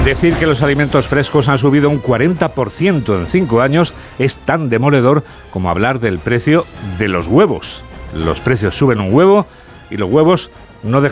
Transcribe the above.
Decir que los alimentos frescos han subido un 40% en 5 años es tan demoledor como hablar del precio de los huevos. Los precios suben un huevo y los huevos no dejan